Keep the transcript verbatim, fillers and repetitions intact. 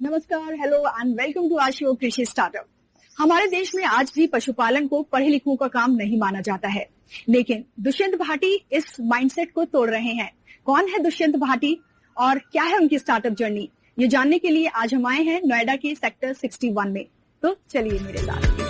नमस्कार, hello and welcome to our show कृषि startup. हमारे देश में आज भी पशुपालन को पढ़े लिखों का काम नहीं माना जाता है, लेकिन दुष्यंत भाटी इस माइंडसेट को तोड़ रहे हैं। कौन है दुष्यंत भाटी और क्या है उनकी स्टार्टअप जर्नी, ये जानने के लिए आज हम आए हैं नोएडा के सेक्टर इकसठ में। तो चलिए मेरे साथ।